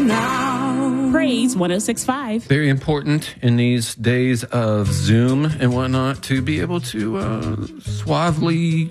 now. Praise 106.5. Very important in these days of Zoom and whatnot to be able to suavely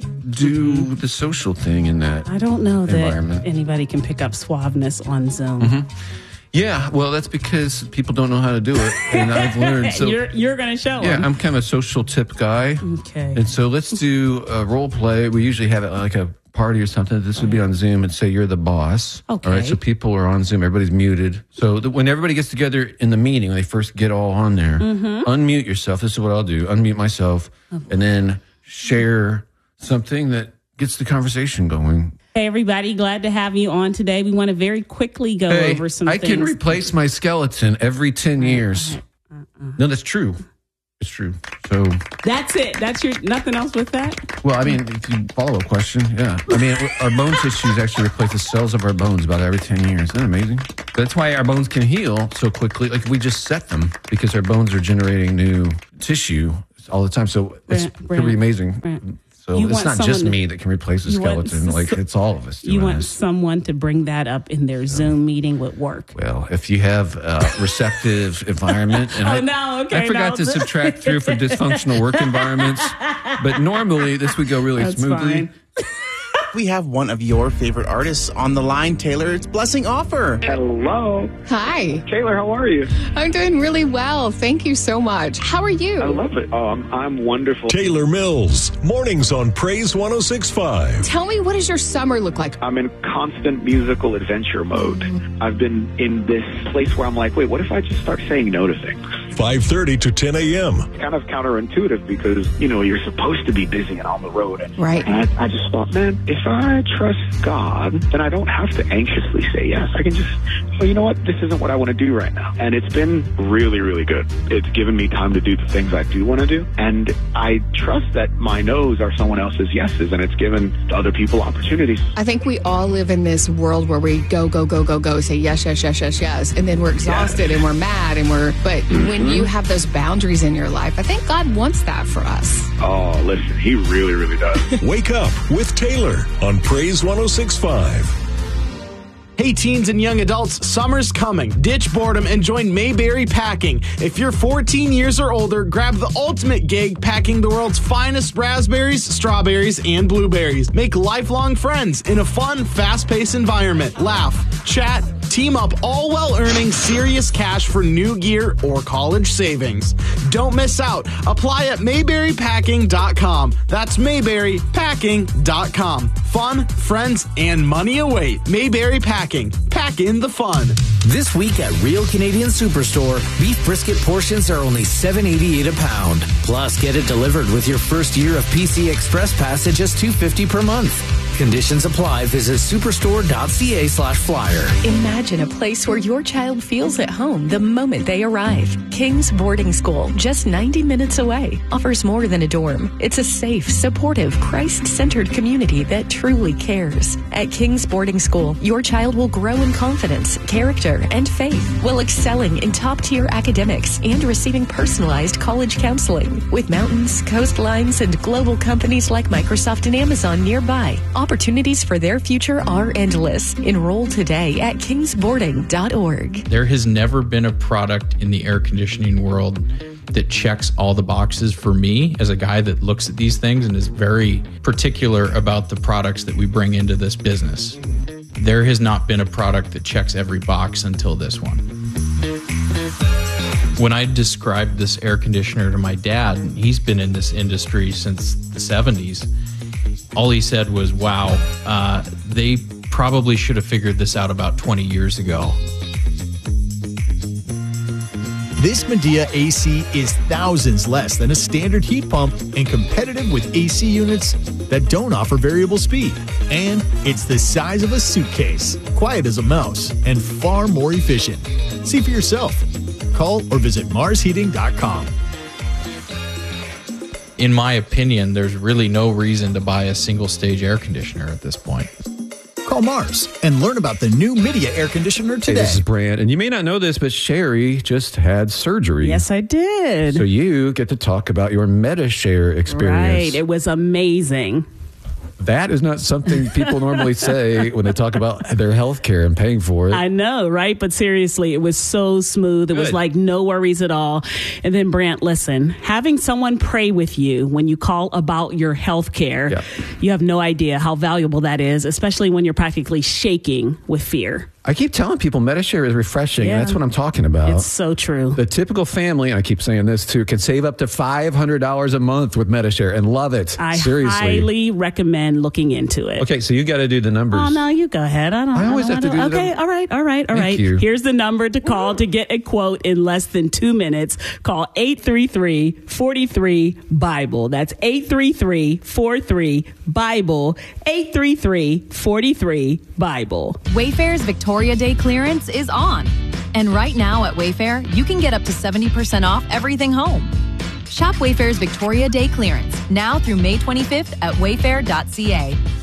do the social thing in that I don't know environment. that anybody can pick up suaveness on Zoom. Mm-hmm. Yeah, well, that's because people don't know how to do it, and I've learned. So you're going to show yeah, them. I'm kind of a social tip guy. Okay. And so let's do a role play. We usually have it like a party or something. This would be on Zoom and say you're the boss. Okay. All right, so people are on Zoom. Everybody's muted. So when everybody gets together in the meeting, when they first get all on there, unmute yourself. This is what I'll do. Unmute myself and then share something that gets the conversation going. Hey, everybody. Glad to have you on today. We want to very quickly go over some things. I can replace my skeleton every 10 years. No, that's true. It's true. So that's it. That's your nothing else with that? Well, I mean, if you follow a question, yeah. I mean, our bone tissues actually replace the cells of our bones about every 10 years. Isn't that amazing? That's why our bones can heal so quickly. Like, we just set them because our bones are generating new tissue all the time. So it's pretty amazing. So it's not just me that can replace a skeleton. Like, it's all of us doing You want this. someone to bring that up in their Zoom meeting with work. Well, if you have a receptive environment, and I forgot to subtract through for dysfunctional work environments, but normally this would go really smoothly. Fine. We have one of your favorite artists on the line, Taylor. It's Blessing Offer. Hello. Hi. Taylor, how are you? I'm doing really well. Thank you so much. How are you? I love it. Oh, I'm wonderful. Taylor Mills, mornings on Praise 106.5. Tell me, what does your summer look like? I'm in constant musical adventure mode. I've been in this place where I'm like, wait, what if I just start saying no to things? 5:30 to 10 a.m. It's kind of counterintuitive because, you're supposed to be busy and on the road. Right. And I just thought, man, if I trust God, then I don't have to anxiously say yes. I can just, you know what? This isn't what I want to do right now. And it's been really, really good. It's given me time to do the things I do want to do. And I trust that my no's are someone else's yeses, and it's given other people opportunities. I think we all live in this world where we go, say yes, yes, yes, yes, yes. And then we're exhausted and we're mad but when you have those boundaries in your life, I think God wants that for us. Oh, listen, he really, really does. Wake up with Taylor on Praise 106.5. Hey teens and young adults, summer's coming. Ditch boredom and join Mayberry Packing. If you're 14 years or older, grab the ultimate gig packing the world's finest raspberries, strawberries, and blueberries. Make lifelong friends in a fun, fast-paced environment. Laugh, chat, team up, all while earning serious cash for new gear or college savings. Don't miss out. Apply at mayberrypacking.com. That's mayberrypacking.com. Fun, friends, and money await. Mayberry Packing. Pack in the fun. This week at Real Canadian Superstore, beef brisket portions are only $7.88 a pound. Plus, get it delivered with your first year of PC Express Pass at just $2.50 per month. Conditions apply. Visit superstore.ca/flyer. Imagine a place where your child feels at home the moment they arrive. King's Boarding School, just 90 minutes away, offers more than a dorm. It's a safe, supportive, Christ-centered community that truly cares. At King's Boarding School, your child will grow in confidence, character, and faith while excelling in top-tier academics and receiving personalized college counseling. With mountains, coastlines, and global companies like Microsoft and Amazon nearby, opportunities for their future are endless. Enroll today at kingsboarding.org. There has never been a product in the air conditioning world that checks all the boxes for me as a guy that looks at these things and is very particular about the products that we bring into this business. There has not been a product that checks every box until this one. When I described this air conditioner to my dad, he's been in this industry since the 70s. All he said was, wow, they probably should have figured this out about 20 years ago. This Medea AC is thousands less than a standard heat pump and competitive with AC units that don't offer variable speed. And it's the size of a suitcase, quiet as a mouse, and far more efficient. See for yourself. Call or visit marsheating.com. In my opinion, there's really no reason to buy a single-stage air conditioner at this point. Call Mars and learn about the new Medea air conditioner today. Hey, this is Brand, and you may not know this, but Sherry just had surgery. Yes, I did. So you get to talk about your MediShare experience. Right. It was amazing. That is not something people normally say when they talk about their health care and paying for it. I know, right? But seriously, it was so smooth. It was like no worries at all. And then, Brant, listen, having someone pray with you when you call about your health care, you have no idea how valuable that is, especially when you're practically shaking with fear. I keep telling people Medi-Share is refreshing. And that's what I'm talking about. It's so true. The typical family, and I keep saying this too, can save up to $500 a month with Medi-Share and love it. Seriously. I highly recommend looking into it. Okay, so you got to do the numbers. Oh, no, you go ahead. I always have to do the numbers. Okay, all right. Thank you. Here's the number to call to get a quote in less than 2 minutes. Call 833-43-BIBLE. That's 833-43-BIBLE. 833-43-BIBLE. Wayfair's Victoria Day clearance is on. And right now at Wayfair, you can get up to 70% off everything home. Shop Wayfair's Victoria Day clearance now through May 25th at wayfair.ca.